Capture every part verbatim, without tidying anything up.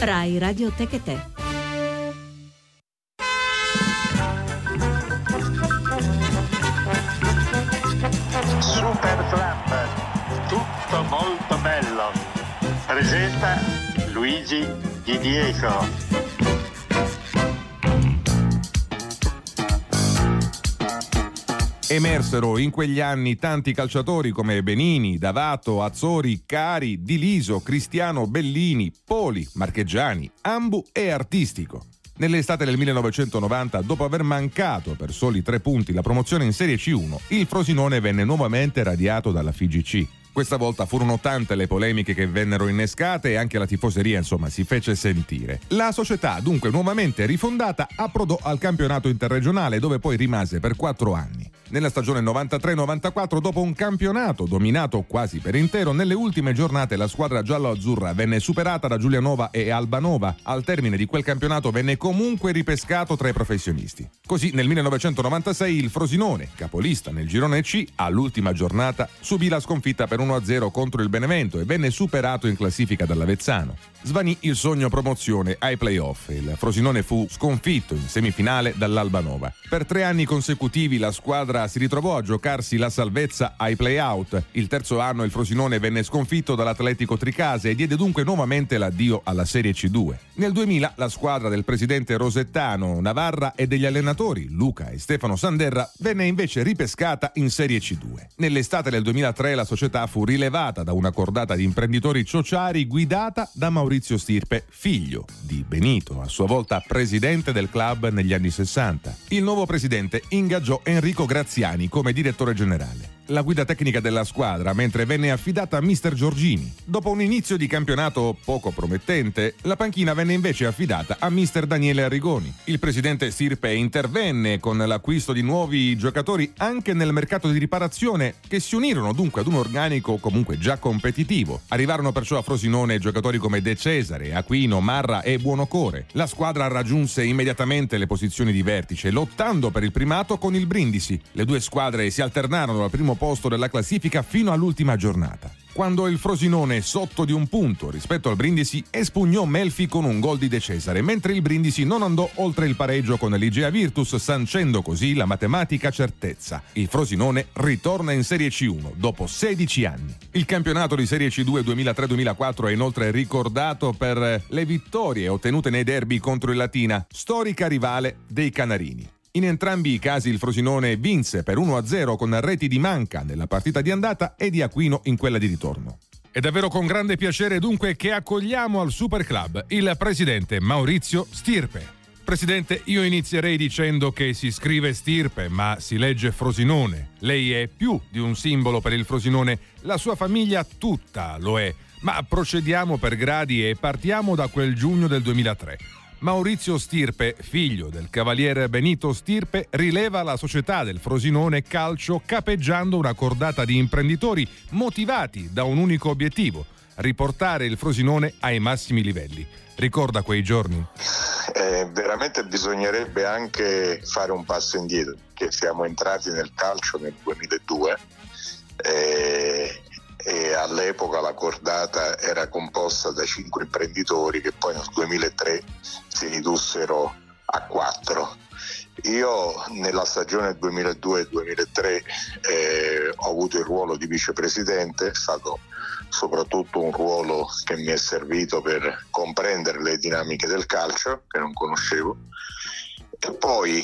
Rai Radio Tecate. Super Club, tutto molto bello. Presenta Luigi Di Diego. Emersero in quegli anni tanti calciatori come Benini, D'Avato, Azzori, Cari, Di Liso, Cristiano, Bellini, Poli, Marchegiani, Ambu e Artistico. Nell'estate del millenovecentonovanta, dopo aver mancato per soli tre punti la promozione in Serie C uno, il Frosinone venne nuovamente radiato dalla F I G C. Questa volta furono tante le polemiche che vennero innescate e anche la tifoseria, insomma, si fece sentire. La società, dunque nuovamente rifondata, approdò al campionato interregionale, dove poi rimase per quattro anni. Nella stagione novantatré novantaquattro, dopo un campionato dominato quasi per intero, nelle ultime giornate la squadra giallo-azzurra venne superata da Giulianova e Albanova. Al termine di quel campionato venne comunque ripescato tra i professionisti. Così nel millenovecentonovantasei il Frosinone, capolista nel girone C, all'ultima giornata subì la sconfitta per uno a zero contro il Benevento e venne superato in classifica dall'Avezzano. Svanì il sogno promozione ai play-off. Il Frosinone fu sconfitto in semifinale dall'Albanova. Per tre anni consecutivi la squadra si ritrovò a giocarsi la salvezza ai play-out. Il terzo anno il Frosinone venne sconfitto dall'Atletico Tricase e diede dunque nuovamente l'addio alla Serie C due. Nel duemila la squadra del presidente Rosettano Navarra e degli allenatori Luca e Stefano Sanderra venne invece ripescata in Serie C due. Nell'estate del duemilatré la società fu rilevata da una cordata di imprenditori ciociari guidata da Maurizio Stirpe, figlio di Benito, a sua volta presidente del club negli anni sessanta. Il nuovo presidente ingaggiò Enrico Graziani come direttore generale. La guida tecnica della squadra, mentre venne affidata a mister Giorgini. Dopo un inizio di campionato poco promettente, la panchina venne invece affidata a mister Daniele Arrigoni. Il presidente Stirpe intervenne con l'acquisto di nuovi giocatori anche nel mercato di riparazione, che si unirono dunque ad un organico comunque già competitivo. Arrivarono perciò a Frosinone giocatori come De Cesare, Aquino, Marra e Buonocore. La squadra raggiunse immediatamente le posizioni di vertice, lottando per il primato con il Brindisi. Le due squadre si alternarono al primo posto della classifica fino all'ultima giornata, quando il Frosinone, sotto di un punto rispetto al Brindisi, espugnò Melfi con un gol di De Cesare, mentre il Brindisi non andò oltre il pareggio con l'Igea Virtus, sancendo così la matematica certezza. Il Frosinone ritorna in Serie C uno dopo sedici anni. Il campionato di Serie C due duemilatré duemilaquattro è inoltre ricordato per le vittorie ottenute nei derby contro il Latina, storica rivale dei Canarini. In entrambi i casi il Frosinone vinse per uno a zero con reti di Manca nella partita di andata e di Aquino in quella di ritorno. È davvero con grande piacere dunque che accogliamo al Super Club il presidente Maurizio Stirpe. Presidente, io inizierei dicendo che si scrive Stirpe ma si legge Frosinone. Lei è più di un simbolo per il Frosinone, la sua famiglia tutta lo è. Ma procediamo per gradi e partiamo da quel giugno del duemilatré. Maurizio Stirpe, figlio del cavaliere Benito Stirpe, rileva la società del Frosinone Calcio capeggiando una cordata di imprenditori motivati da un unico obiettivo: riportare il Frosinone ai massimi livelli. Ricorda quei giorni? Eh, veramente bisognerebbe anche fare un passo indietro, che siamo entrati nel calcio nel duemiladue eh, e all'epoca la cordata era composta da cinque imprenditori che poi nel duemilatré si ridussero a quattro. Io nella stagione duemiladue duemilatré eh, ho avuto il ruolo di vicepresidente, è stato soprattutto un ruolo che mi è servito per comprendere le dinamiche del calcio che non conoscevo. E poi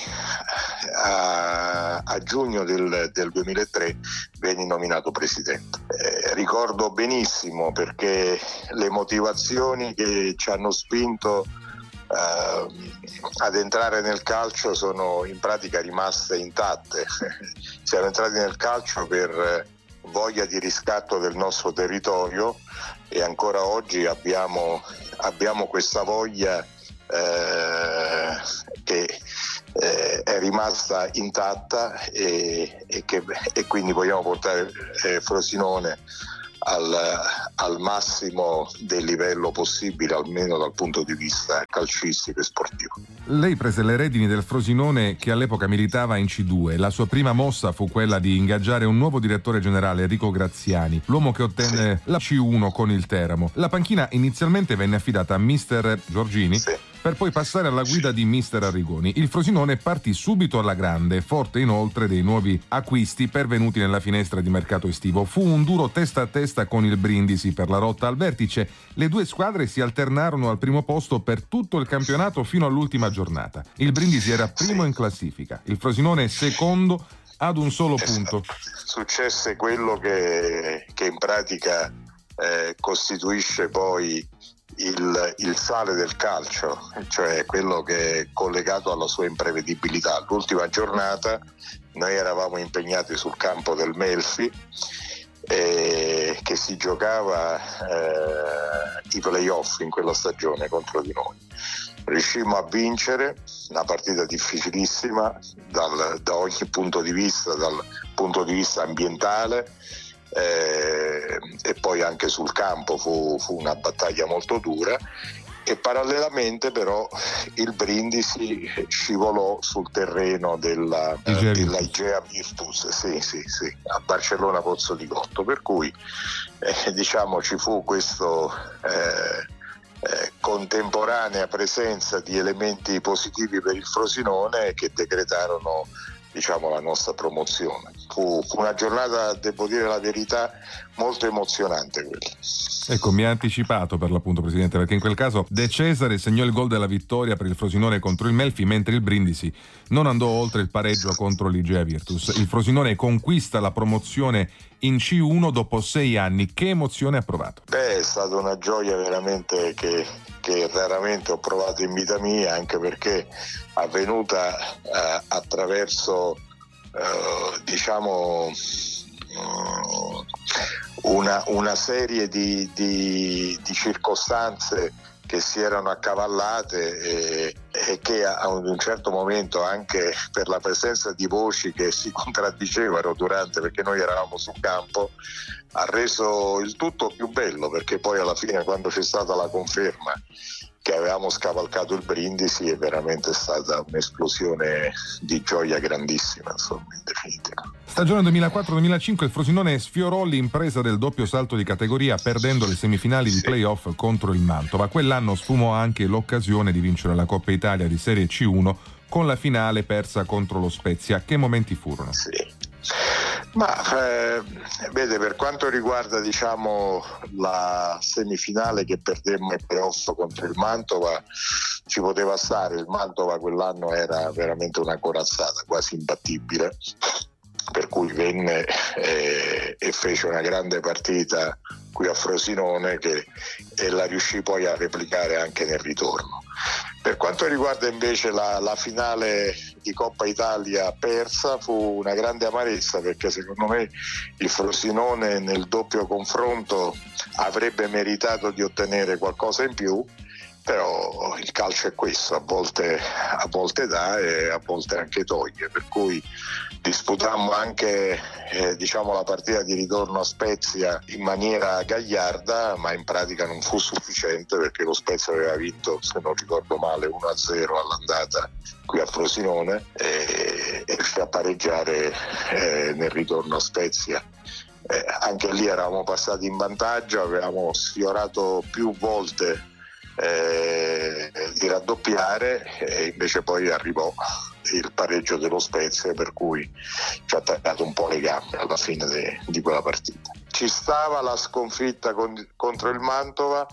a, a giugno del, del duemilatré venni nominato presidente. Eh, ricordo benissimo perché le motivazioni che ci hanno spinto eh, ad entrare nel calcio sono in pratica rimaste intatte. Siamo entrati nel calcio per voglia di riscatto del nostro territorio e ancora oggi abbiamo, abbiamo questa voglia Eh, che eh, è rimasta intatta e, e, che, e quindi vogliamo portare eh, Frosinone al, al massimo del livello possibile, almeno dal punto di vista calcistico e sportivo. Lei prese le redini del Frosinone, che all'epoca militava in C due. La sua prima mossa fu quella di ingaggiare un nuovo direttore generale, Enrico Graziani, l'uomo che ottenne sì. la C uno con il Teramo. La panchina inizialmente venne affidata a mister Giorgini, sì. per poi passare alla guida di mister Arrigoni. Il Frosinone partì subito alla grande, forte inoltre dei nuovi acquisti pervenuti nella finestra di mercato estivo. Fu un duro testa a testa con il Brindisi per la rotta al vertice. Le due squadre si alternarono al primo posto per tutto il campionato fino all'ultima giornata. Il Brindisi era primo in classifica, il Frosinone secondo ad un solo punto. Successe quello che, che in pratica eh, costituisce poi Il, il sale del calcio, cioè quello che è collegato alla sua imprevedibilità. L'ultima giornata noi eravamo impegnati sul campo del Melfi, eh, che si giocava eh, i playoff in quella stagione contro di noi. Riuscimmo a vincere una partita difficilissima dal, da ogni punto di vista, dal punto di vista ambientale, Eh, e poi anche sul campo fu, fu una battaglia molto dura, e parallelamente però il Brindisi scivolò sul terreno della, Igea della Igea Virtus, sì, sì, sì, a Barcellona Pozzo di Gotto, per cui eh, diciamo ci fu questo eh, eh, contemporanea presenza di elementi positivi per il Frosinone che decretarono, diciamo, la nostra promozione. Fu, fu una giornata, devo dire la verità, molto emozionante quella. Ecco, mi ha anticipato per l'appunto, Presidente, perché in quel caso De Cesare segnò il gol della vittoria per il Frosinone contro il Melfi, mentre il Brindisi non andò oltre il pareggio contro l'Igea Virtus. Il Frosinone conquista la promozione in C uno dopo sei anni. Che emozione ha provato? Beh, è stata una gioia veramente che, che raramente ho provato in vita mia, anche perché avvenuta eh, attraverso eh, diciamo una, una serie di, di, di circostanze che si erano accavallate e, e che a un certo momento, anche per la presenza di voci che si contraddicevano durante, perché noi eravamo sul campo, ha reso il tutto più bello, perché poi alla fine, quando c'è stata la conferma che avevamo scavalcato il Brindisi, è veramente stata un'esplosione di gioia grandissima, insomma, in definitiva. Stagione duemilaquattro duemilacinque, il Frosinone sfiorò l'impresa del doppio salto di categoria perdendo le semifinali di sì. playoff contro il Mantova. Quell'anno sfumò anche l'occasione di vincere la Coppa Italia di Serie C uno con la finale persa contro lo Spezia. Che momenti furono? Sì. Ma eh, vede, per quanto riguarda, diciamo, la semifinale che perdemmo ai playoff contro il Mantova, ci poteva stare. Il Mantova quell'anno era veramente una corazzata, quasi imbattibile, per cui venne eh, e fece una grande partita qui a Frosinone che, e la riuscì poi a replicare anche nel ritorno. Per quanto riguarda invece la, la finale di Coppa Italia persa, fu una grande amarezza, perché secondo me il Frosinone nel doppio confronto avrebbe meritato di ottenere qualcosa in più, però il calcio è questo, a volte, a volte dà e a volte anche toglie, per cui disputammo anche eh, diciamo la partita di ritorno a Spezia in maniera gagliarda, ma in pratica non fu sufficiente, perché lo Spezia aveva vinto, se non ricordo male, uno a zero all'andata qui a Frosinone e, e riuscì a pareggiare eh, nel ritorno a Spezia. Eh, anche lì eravamo passati in vantaggio, avevamo sfiorato più volte eh, di raddoppiare e invece poi arrivò il pareggio dello Spezia, per cui ci ha tagliato un po' le gambe alla fine de, di quella partita. Ci stava la sconfitta con, contro il Mantova,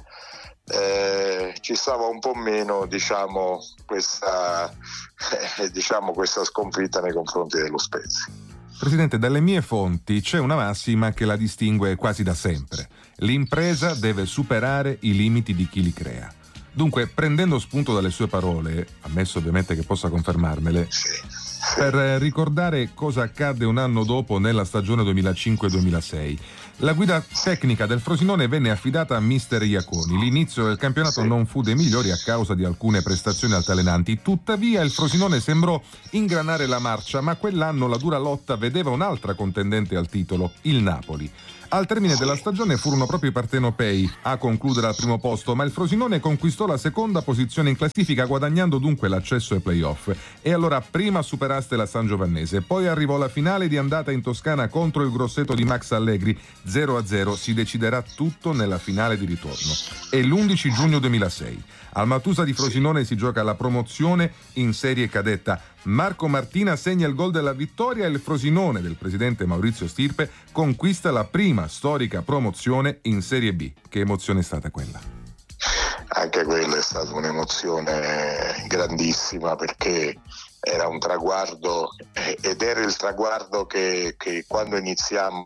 eh, ci stava un po' meno, diciamo, questa, eh, diciamo, questa sconfitta nei confronti dello Spezia. Presidente, dalle mie fonti c'è una massima che la distingue quasi da sempre: l'impresa deve superare i limiti di chi li crea. Dunque, prendendo spunto dalle sue parole, ammesso ovviamente che possa confermarmele, sì, sì. per ricordare cosa accadde un anno dopo nella stagione duemilacinque duemilasei, la guida tecnica del Frosinone venne affidata a mister Iaconi. L'inizio del campionato sì. non fu dei migliori a causa di alcune prestazioni altalenanti, tuttavia il Frosinone sembrò ingranare la marcia, ma quell'anno la dura lotta vedeva un'altra contendente al titolo, il Napoli. Al termine della stagione furono proprio i partenopei a concludere al primo posto, ma il Frosinone conquistò la seconda posizione in classifica, guadagnando dunque l'accesso ai play-off. E allora prima superaste la Sangiovannese, poi arrivò la finale di andata in Toscana contro il Grosseto di Max Allegri, zero a zero. Si deciderà tutto nella finale di ritorno. È l'undici giugno duemilasei. Al Matusa di Frosinone si gioca la promozione in serie cadetta. Marco Martina segna il gol della vittoria e il Frosinone del presidente Maurizio Stirpe conquista la prima storica promozione in Serie B. Che emozione è stata quella? Anche quella è stata un'emozione grandissima, perché era un traguardo ed era il traguardo che, che quando iniziamo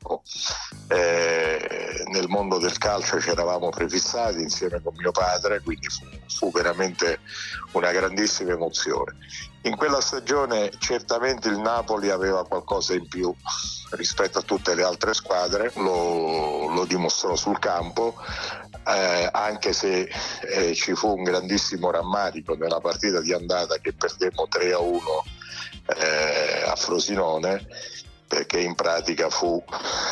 eh, nel mondo del calcio ci eravamo prefissati insieme con mio padre, quindi fu, fu veramente una grandissima emozione. In quella stagione certamente il Napoli aveva qualcosa in più rispetto a tutte le altre squadre, lo, lo dimostrò sul campo, eh, anche se eh, ci fu un grandissimo rammarico nella partita di andata che perdemmo tre a uno eh, a Frosinone, perché in pratica fu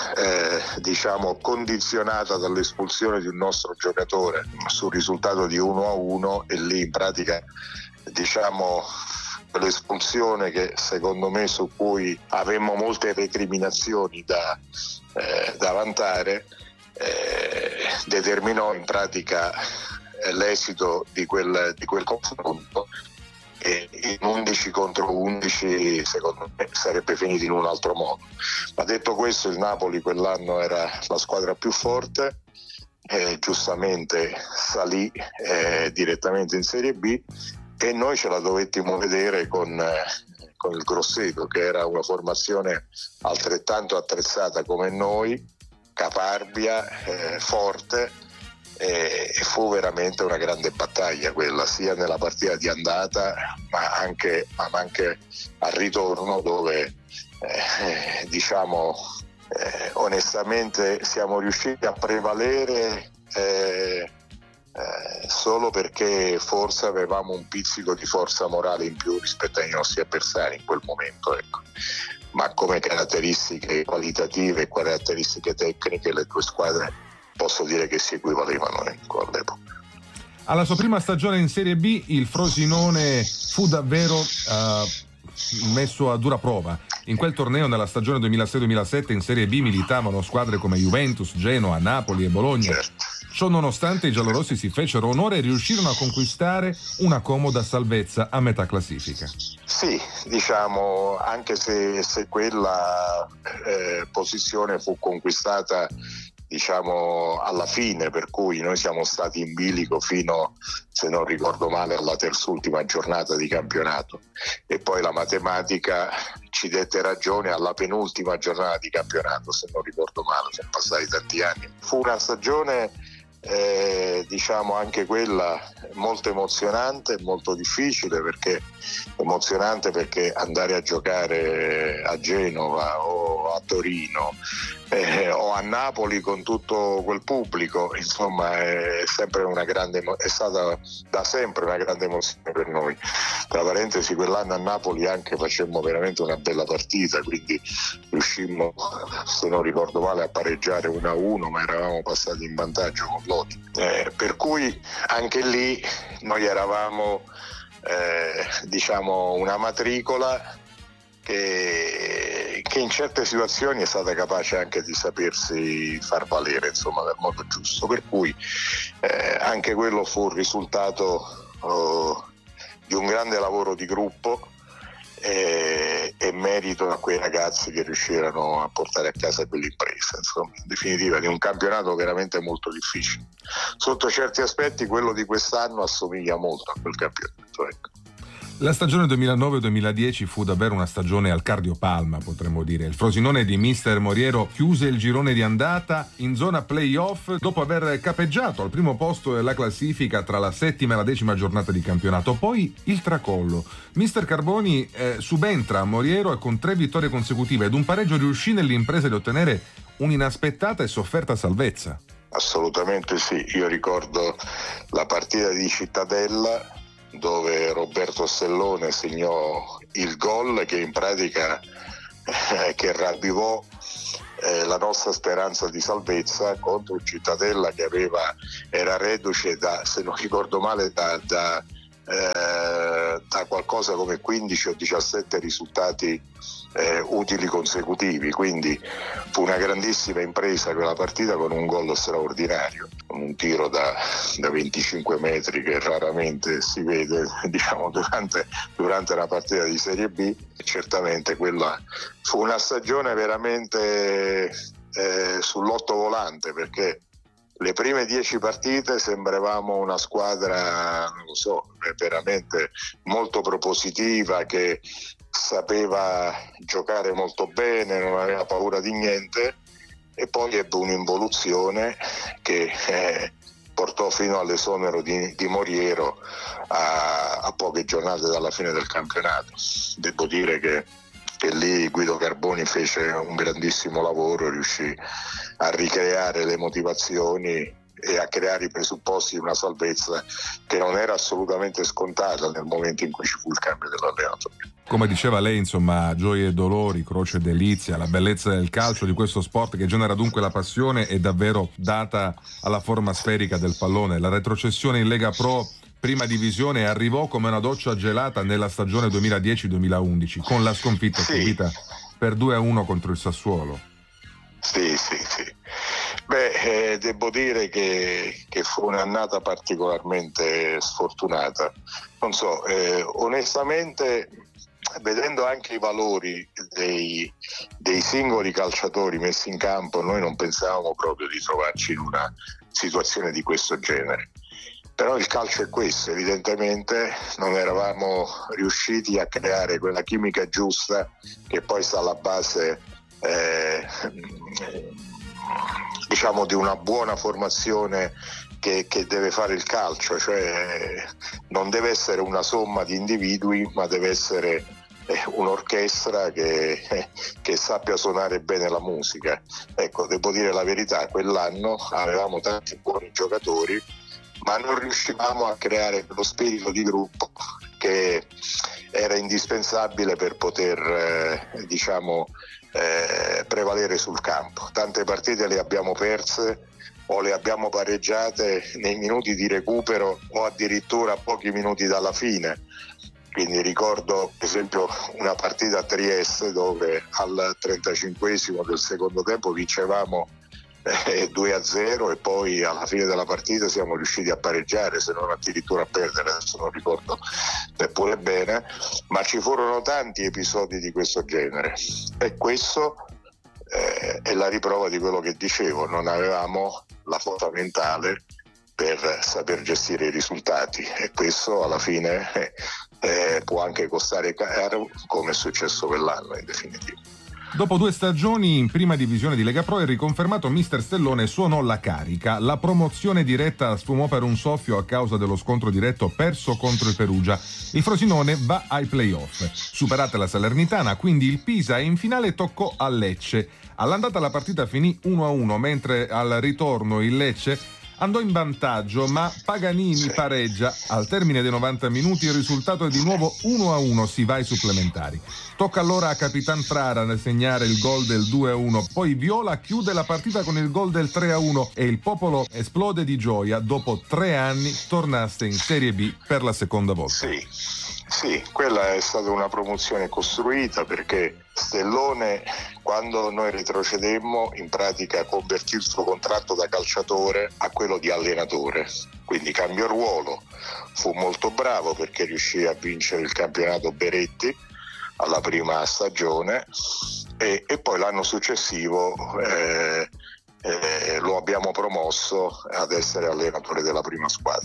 eh, diciamo condizionata dall'espulsione di un nostro giocatore sul risultato di uno a uno, e lì in pratica diciamo l'espulsione, che secondo me su cui avemmo molte recriminazioni da, eh, da vantare, eh, determinò in pratica eh, l'esito di quel, di quel confronto, e in undici contro undici secondo me sarebbe finito in un altro modo. Ma detto questo, il Napoli quell'anno era la squadra più forte, eh, giustamente salì eh, direttamente in Serie B, e noi ce la dovettimo vedere con, eh, con il Grosseto, che era una formazione altrettanto attrezzata come noi, caparbia, eh, forte, eh, e fu veramente una grande battaglia quella, sia nella partita di andata ma anche, ma anche al ritorno, dove eh, diciamo eh, onestamente siamo riusciti a prevalere eh, Eh, solo perché forse avevamo un pizzico di forza morale in più rispetto ai nostri avversari in quel momento, ecco. Ma come caratteristiche qualitative e caratteristiche tecniche le due squadre posso dire che si equivalevano, ecco, all'epoca. Alla sua prima stagione in Serie B il Frosinone fu davvero uh, messo a dura prova. In quel torneo, nella stagione duemilasei duemilasette, in Serie B militavano squadre come Juventus, Genoa, Napoli e Bologna. Certo. Ciò nonostante i giallorossi si fecero onore e riuscirono a conquistare una comoda salvezza a metà classifica. Sì, diciamo, anche se, se quella eh, posizione fu conquistata diciamo alla fine, per cui noi siamo stati in bilico fino, se non ricordo male, alla terz'ultima giornata di campionato, e poi la matematica ci dette ragione alla penultima giornata di campionato, se non ricordo male, sono passati tanti anni. Fu una stagione Eh, diciamo anche quella molto emozionante, molto difficile, perché emozionante perché andare a giocare a Genova o a Torino eh, o a Napoli con tutto quel pubblico, insomma è sempre una grande è stata da sempre una grande emozione per noi. Tra parentesi, quell'anno a Napoli anche facemmo veramente una bella partita, quindi riuscimmo, se non ricordo male, a pareggiare uno a uno, ma eravamo passati in vantaggio con Lodi, eh, per cui anche lì noi eravamo eh, diciamo una matricola che, che in certe situazioni è stata capace anche di sapersi far valere, insomma, nel modo giusto, per cui eh, anche quello fu il risultato oh, di un grande lavoro di gruppo e, e merito a quei ragazzi che riuscirono a portare a casa quell'impresa, insomma, in definitiva di un campionato veramente molto difficile. Sotto certi aspetti quello di quest'anno assomiglia molto a quel campionato, ecco. La stagione duemilanove duemiladieci fu davvero una stagione al cardiopalma, potremmo dire. Il Frosinone di mister Moriero chiuse il girone di andata in zona play-off dopo aver capeggiato al primo posto della classifica tra la settima e la decima giornata di campionato. Poi il tracollo. mister Carboni eh, subentra a Moriero e con tre vittorie consecutive ed un pareggio riuscì nell'impresa di ottenere un'inaspettata e sofferta salvezza. Assolutamente sì, io ricordo la partita di Cittadella dove Roberto Stellone segnò il gol che in pratica eh, che ravvivò eh, la nostra speranza di salvezza contro un Cittadella che aveva, era reduce da, se non ricordo male, da, da, eh, da qualcosa come quindici o diciassette risultati eh, utili consecutivi, quindi fu una grandissima impresa quella partita, con un gol straordinario, un tiro da, da venticinque metri che raramente si vede, diciamo, durante, durante una partita di Serie B. Certamente quella fu una stagione veramente eh, sull'otto volante, perché le prime dieci partite sembravamo una squadra, non lo so, veramente molto propositiva, che sapeva giocare molto bene, non aveva paura di niente, e poi ebbe un'involuzione che eh, portò fino all'esonero di, di Moriero a, a poche giornate dalla fine del campionato. Devo dire che, che lì Guido Carboni fece un grandissimo lavoro, riuscì a ricreare le motivazioni e a creare i presupposti di una salvezza che non era assolutamente scontata nel momento in cui ci fu il cambio dell'allenatore. Come diceva lei, insomma, gioie e dolori, croce e delizia, la bellezza del calcio, di questo sport che genera dunque la passione, è davvero data alla forma sferica del pallone. La retrocessione in Lega Pro Prima Divisione arrivò come una doccia gelata nella stagione duemiladieci duemilaundici, con la sconfitta sì. subita per due a uno contro il Sassuolo. Sì, sì, sì. Beh, eh, devo dire che, che fu un'annata particolarmente sfortunata. Non so, eh, onestamente, vedendo anche i valori dei, dei singoli calciatori messi in campo, noi non pensavamo proprio di trovarci in una situazione di questo genere. Però il calcio è questo, evidentemente non eravamo riusciti a creare quella chimica giusta che poi sta alla base eh, diciamo di una buona formazione che, che deve fare il calcio, cioè non deve essere una somma di individui, ma deve essere eh, un'orchestra che, eh, che sappia suonare bene la musica. Ecco, devo dire la verità, quell'anno avevamo tanti buoni giocatori, ma non riuscivamo a creare quello spirito di gruppo che era indispensabile per poter eh, diciamo eh, prevalere sul campo. Tante partite le abbiamo perse o le abbiamo pareggiate nei minuti di recupero o addirittura a pochi minuti dalla fine. Quindi ricordo per esempio una partita a Trieste dove al trentacinquesimo del secondo tempo vincevamo eh, due a zero e poi alla fine della partita siamo riusciti a pareggiare, se non addirittura a perdere, adesso non ricordo neppure bene, ma ci furono tanti episodi di questo genere e questo eh, è la riprova di quello che dicevo, non avevamo la forza mentale per saper gestire i risultati e questo alla fine eh, eh, può anche costare caro, come è successo quell'anno in definitiva. Dopo due stagioni in prima divisione di Lega Pro è riconfermato mister Stellone, suonò la carica. La promozione diretta sfumò per un soffio a causa dello scontro diretto perso contro il Perugia. Il Frosinone va ai play-off. Superata la Salernitana, quindi il Pisa, e in finale toccò al Lecce. All'andata la partita finì uno a uno, mentre al ritorno il Lecce andò in vantaggio, ma Paganini sì. pareggia. Al termine dei novanta minuti il risultato è di nuovo uno a uno, si va ai supplementari. Tocca allora a Capitan Frara nel segnare il gol del due a uno, poi Viola chiude la partita con il gol del tre a uno e il popolo esplode di gioia. Dopo tre anni tornaste in Serie B per la seconda volta. Sì, sì, quella è stata una promozione costruita perché Stellone, quando noi retrocedemmo, in pratica convertì il suo contratto da calciatore a quello di allenatore, quindi cambiò ruolo. Fu molto bravo perché riuscì a vincere il campionato Beretti alla prima stagione e, e poi l'anno successivo eh, eh, lo abbiamo promosso ad essere allenatore della prima squadra.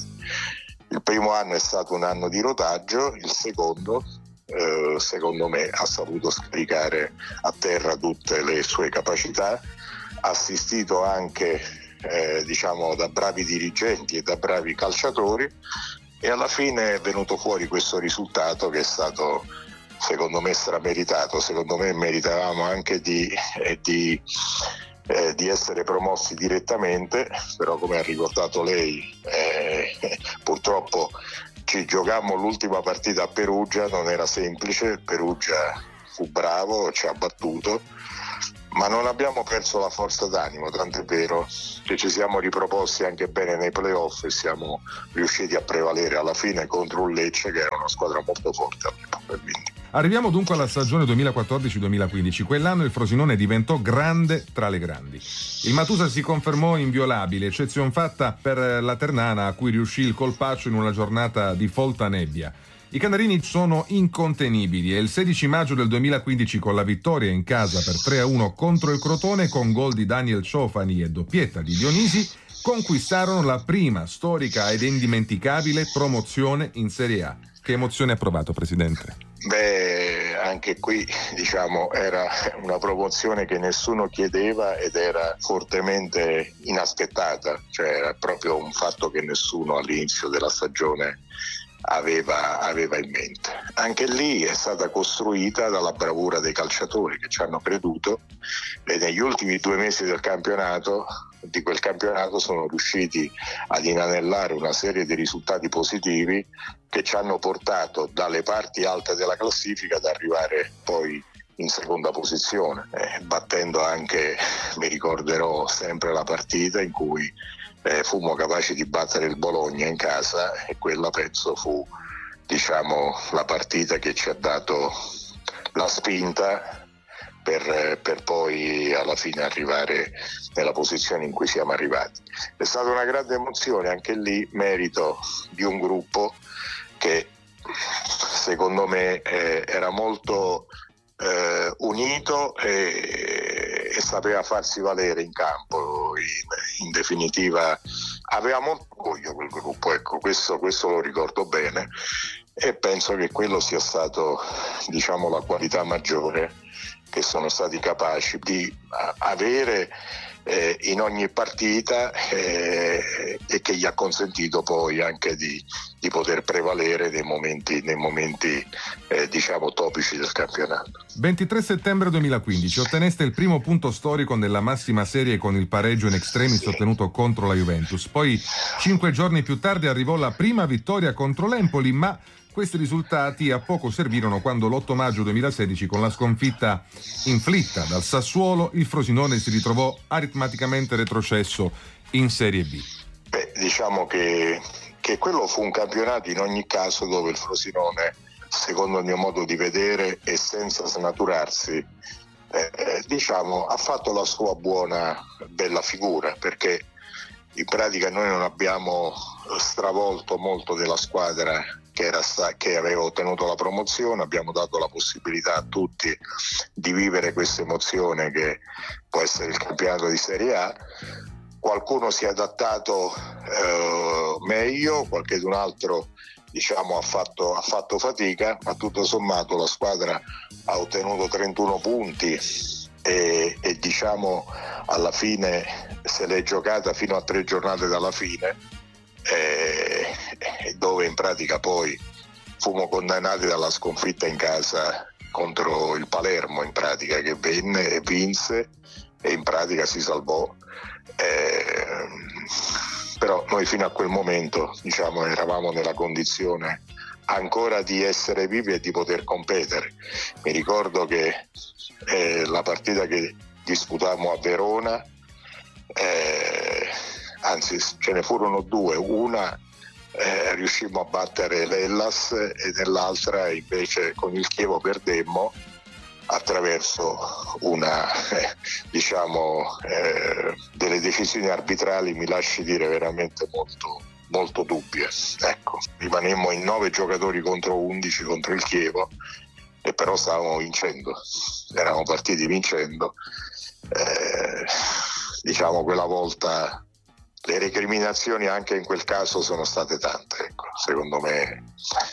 Il primo anno è stato un anno di rodaggio, il secondo eh, secondo me ha saputo scaricare a terra tutte le sue capacità, assistito anche eh, diciamo da bravi dirigenti e da bravi calciatori e alla fine è venuto fuori questo risultato che è stato secondo me strameritato. Secondo me meritavamo anche di, eh, di Eh, di essere promossi direttamente, però come ha ricordato lei eh, purtroppo ci giocammo l'ultima partita a Perugia, non era semplice, Perugia fu bravo, ci ha battuto, ma non abbiamo perso la forza d'animo, tant'è vero che ci siamo riproposti anche bene nei playoff e siamo riusciti a prevalere alla fine contro un Lecce che era una squadra molto forte all'epoca. Quindi. Arriviamo dunque alla stagione duemilaquattordici duemilaquindici. Quell'anno il Frosinone diventò grande tra le grandi. Il Matusa si confermò inviolabile, eccezion fatta per la Ternana, a cui riuscì il colpaccio in una giornata di folta nebbia. I canarini sono incontenibili e il sedici maggio del duemilaquindici, con la vittoria in casa per tre a uno contro il Crotone, con gol di Daniel Ciofani e doppietta di Dionisi, conquistarono la prima storica ed indimenticabile promozione in Serie A. Che emozione ha provato, Presidente? Beh, anche qui diciamo era una promozione che nessuno chiedeva ed era fortemente inaspettata, cioè era proprio un fatto che nessuno all'inizio della stagione aveva, aveva in mente. Anche lì è stata costruita dalla bravura dei calciatori che ci hanno creduto e negli ultimi due mesi del campionato di quel campionato sono riusciti ad inanellare una serie di risultati positivi che ci hanno portato dalle parti alte della classifica ad arrivare poi in seconda posizione, eh, battendo anche, mi ricorderò sempre la partita in cui eh, fummo capaci di battere il Bologna in casa, e quella penso fu diciamo la partita che ci ha dato la spinta Per, per poi alla fine arrivare nella posizione in cui siamo arrivati. È stata una grande emozione, anche lì merito di un gruppo che secondo me eh, era molto eh, unito e, e sapeva farsi valere in campo. In, in definitiva aveva molto orgoglio quel gruppo, ecco, questo, questo lo ricordo bene, e penso che quello sia stato diciamo la qualità maggiore che sono stati capaci di avere eh, in ogni partita eh, e che gli ha consentito poi anche di, di poter prevalere nei momenti, nei momenti eh, diciamo topici del campionato. ventitré settembre duemilaquindici otteneste il primo punto storico nella massima serie con il pareggio in extremis sì. ottenuto contro la Juventus. Poi cinque giorni più tardi arrivò la prima vittoria contro l'Empoli, ma questi risultati a poco servirono quando l'otto maggio duemilasedici, con la sconfitta inflitta dal Sassuolo, il Frosinone si ritrovò aritmeticamente retrocesso in Serie B. Beh, diciamo che, che quello fu un campionato in ogni caso dove il Frosinone, secondo il mio modo di vedere e senza snaturarsi, eh, diciamo ha fatto la sua buona, bella figura, perché in pratica noi non abbiamo stravolto molto della squadra che, era sta- che aveva ottenuto la promozione, abbiamo dato la possibilità a tutti di vivere questa emozione che può essere il campionato di Serie A. Qualcuno si è adattato eh, meglio, qualcun altro diciamo ha fatto, ha fatto fatica, ma tutto sommato la squadra ha ottenuto trentuno punti e, e diciamo alla fine se l'è giocata fino a tre giornate dalla fine, eh, dove in pratica poi fummo condannati dalla sconfitta in casa contro il Palermo, in pratica, che venne e vinse e in pratica si salvò. Eh, però noi fino a quel momento diciamo eravamo nella condizione ancora di essere vivi e di poter competere. Mi ricordo che eh, la partita che disputammo a Verona, eh, anzi ce ne furono due, una eh, riuscimmo a battere l'Hellas e nell'altra invece con il Chievo perdemmo attraverso una eh, diciamo eh, delle decisioni arbitrali, mi lasci dire, veramente molto molto dubbie. Ecco, rimanemmo in nove giocatori contro undici contro il Chievo, e però stavamo vincendo, eravamo partiti vincendo. Eh, diciamo quella volta le recriminazioni anche in quel caso sono state tante, ecco. Secondo me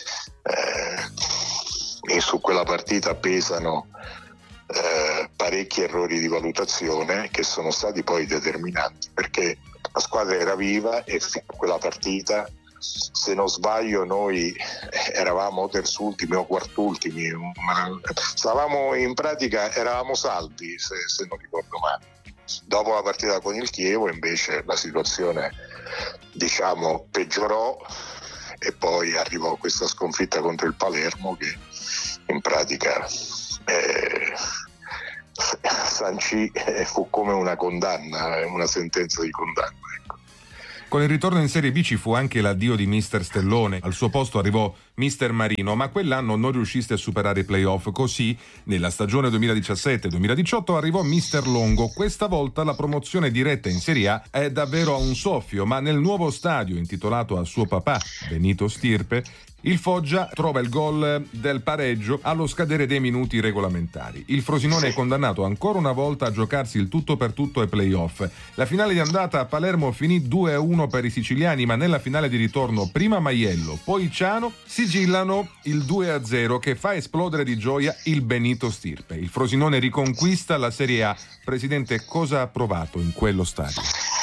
eh, su quella partita pesano eh, parecchi errori di valutazione che sono stati poi determinanti, perché la squadra era viva e fino a quella partita, se non sbaglio, noi eravamo terzultimi o quartultimi, stavamo in pratica, eravamo salvi se, se non ricordo male. Dopo la partita con il Chievo invece la situazione diciamo peggiorò e poi arrivò questa sconfitta contro il Palermo che in pratica eh, sancì eh, fu come una condanna, una sentenza di condanna. Ecco. Con il ritorno in Serie B ci fu anche l'addio di mister Stellone, al suo posto arrivò mister Marino, ma quell'anno non riusciste a superare i playoff, così nella stagione duemiladiciassette duemiladiciotto arrivò mister Longo. Questa volta la promozione diretta in Serie A è davvero a un soffio, ma nel nuovo stadio intitolato a suo papà, Benito Stirpe, il Foggia trova il gol del pareggio allo scadere dei minuti regolamentari. Il Frosinone è condannato ancora una volta a giocarsi il tutto per tutto ai playoff. La finale di andata a Palermo finì due a uno per i siciliani, ma nella finale di ritorno prima Maiello, poi Ciano sigillano il due a zero che fa esplodere di gioia il Benito Stirpe. Il Frosinone riconquista la Serie A. Presidente, cosa ha provato in quello stadio?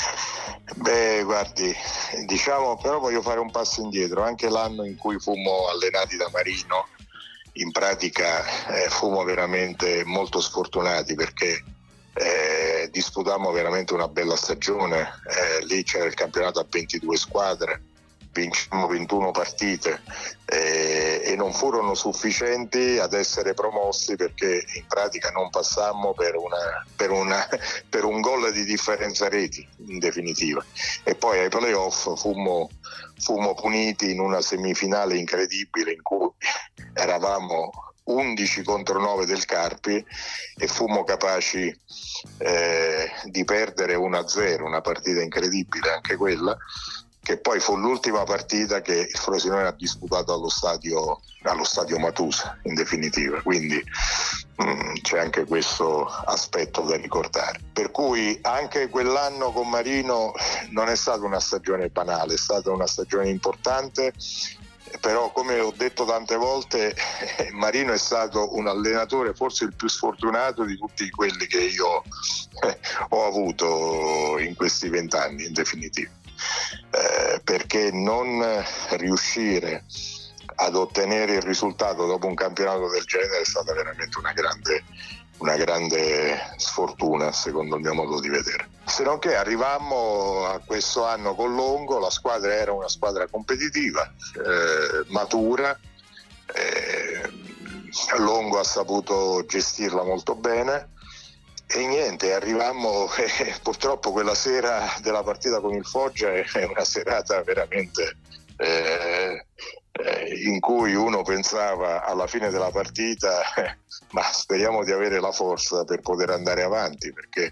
Beh, guardi, diciamo, però voglio fare un passo indietro. Anche l'anno in cui fummo allenati da Marino, in pratica eh, fummo veramente molto sfortunati, perché eh, disputammo veramente una bella stagione. Eh, lì c'era il campionato a ventidue squadre, vincemmo ventuno partite eh, e non furono sufficienti ad essere promossi, perché in pratica non passammo per, una, per, una, per un gol di differenza reti in definitiva. E poi ai playoff fummo, fummo puniti in una semifinale incredibile in cui eravamo undici contro nove del Carpi e fummo capaci eh, di perdere uno a zero, una partita incredibile anche quella, che poi fu l'ultima partita che il Frosinone ha disputato allo stadio, allo stadio Matusa in definitiva, quindi mh, c'è anche questo aspetto da ricordare. Per cui anche quell'anno con Marino non è stata una stagione banale, è stata una stagione importante, però come ho detto tante volte Marino è stato un allenatore forse il più sfortunato di tutti quelli che io eh, ho avuto in questi vent'anni in definitiva. Eh, perché non riuscire ad ottenere il risultato dopo un campionato del genere è stata veramente una grande, una grande sfortuna, secondo il mio modo di vedere. Se non che arrivammo a questo anno con Longo, la squadra era una squadra competitiva, eh, matura, eh, Longo ha saputo gestirla molto bene. E niente, arrivammo eh, purtroppo quella sera della partita con il Foggia è una serata veramente eh, eh, in cui uno pensava alla fine della partita eh, ma speriamo di avere la forza per poter andare avanti, perché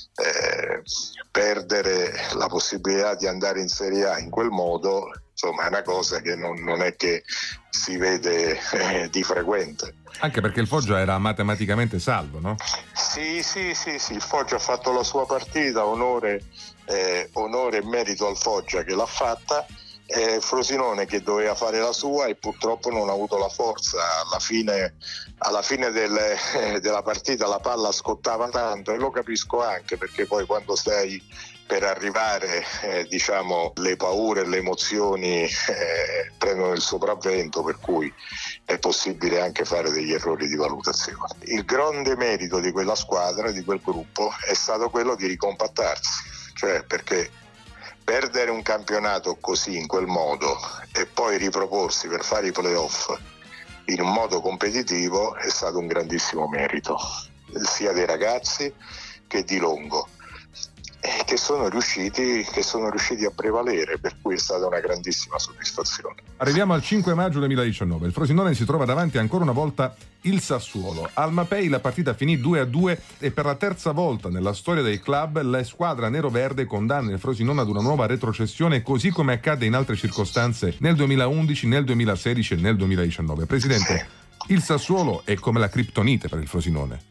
eh, perdere la possibilità di andare in Serie A in quel modo, insomma, è una cosa che non, non è che si vede eh, di frequente. Anche perché il Foggia era matematicamente salvo, no? Sì, sì, sì, sì, il Foggia ha fatto la sua partita, onore, eh, onore e merito al Foggia che l'ha fatta, eh, Frosinone che doveva fare la sua e purtroppo non ha avuto la forza. Alla fine, alla fine del, eh, della partita la palla scottava tanto, e lo capisco anche, perché poi quando stai per arrivare, eh, diciamo, le paure e le emozioni eh, prendono il sopravvento, per cui è possibile anche fare degli errori di valutazione. Il grande merito di quella squadra, di quel gruppo, è stato quello di ricompattarsi, cioè perché perdere un campionato così, in quel modo, e poi riproporsi per fare i playoff in un modo competitivo è stato un grandissimo merito, sia dei ragazzi che di Longo, eh, che sono riusciti che sono riusciti a prevalere, per cui è stata una grandissima soddisfazione. Arriviamo al cinque maggio duemiladiciannove. Il Frosinone si trova davanti ancora una volta il Sassuolo. Al Mapei la partita finì due a due e per la terza volta nella storia del club la squadra nero-verde condanna il Frosinone ad una nuova retrocessione, così come accadde in altre circostanze nel duemilaundici, nel duemilasedici e nel duemiladiciannove. Presidente, sì. Il Sassuolo è come la criptonite per il Frosinone.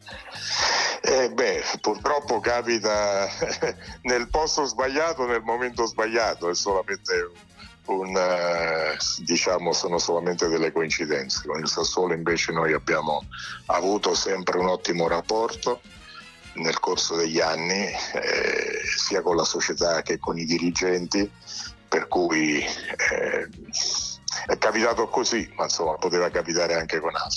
Eh beh, purtroppo capita nel posto sbagliato, nel momento sbagliato, è solamente un, uh, diciamo, sono solamente delle coincidenze. Con il Sassuolo invece noi abbiamo avuto sempre un ottimo rapporto nel corso degli anni, eh, sia con la società che con i dirigenti, per cui eh, è capitato così, ma insomma poteva capitare anche con altri.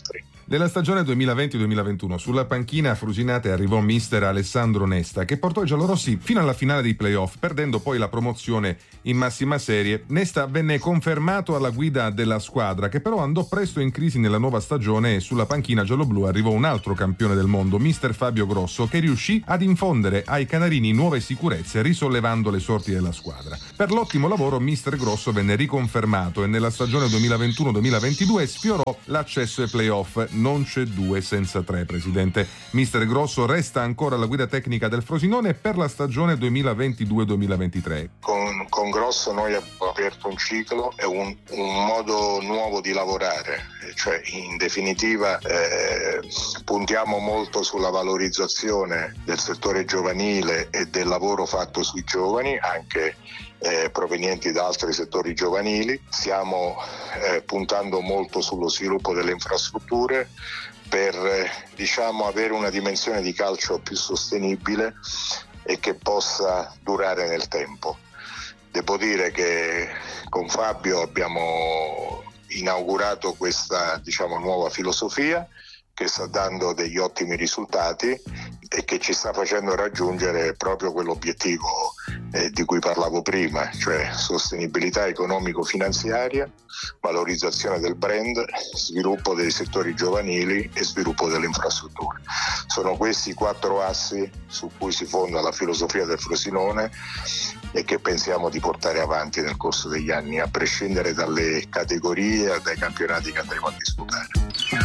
Nella stagione duemilaventi duemilaventuno sulla panchina frusinate arrivò mister Alessandro Nesta, che portò i giallorossi fino alla finale dei playoff, perdendo poi la promozione in massima serie. Nesta venne confermato alla guida della squadra, che però andò presto in crisi nella nuova stagione, e sulla panchina gialloblu arrivò un altro campione del mondo, mister Fabio Grosso, che riuscì ad infondere ai canarini nuove sicurezze risollevando le sorti della squadra. Per l'ottimo lavoro mister Grosso venne riconfermato e nella stagione duemilaventuno duemilaventidue sfiorò l'accesso ai playoff. Non c'è due senza tre, presidente. Mister Grosso resta ancora alla guida tecnica del Frosinone per la stagione duemilaventidue duemilaventitré. Con, con Grosso noi abbiamo aperto un ciclo e un, un modo nuovo di lavorare, cioè in definitiva eh, puntiamo molto sulla valorizzazione del settore giovanile e del lavoro fatto sui giovani, anche Eh, provenienti da altri settori giovanili. Stiamo eh, puntando molto sullo sviluppo delle infrastrutture per eh, diciamo avere una dimensione di calcio più sostenibile e che possa durare nel tempo. Devo dire che con Fabio abbiamo inaugurato questa diciamo nuova filosofia che sta dando degli ottimi risultati e che ci sta facendo raggiungere proprio quell'obiettivo eh, di cui parlavo prima, cioè sostenibilità economico-finanziaria, valorizzazione del brand, sviluppo dei settori giovanili e sviluppo delle infrastrutture. Sono questi quattro assi su cui si fonda la filosofia del Frosinone e che pensiamo di portare avanti nel corso degli anni, a prescindere dalle categorie e dai campionati che andremo a disputare.